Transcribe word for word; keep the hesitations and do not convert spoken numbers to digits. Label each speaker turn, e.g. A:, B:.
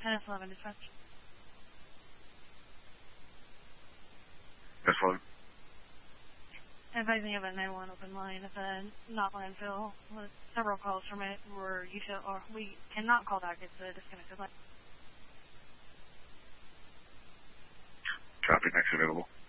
A: ten S eleven dispatch.
B: Yes, eleven.
A: Advising of a nine one one open line at the not landfill with several calls from it where you should, or we cannot call back. It's a disconnected line.
B: Copy. Next available.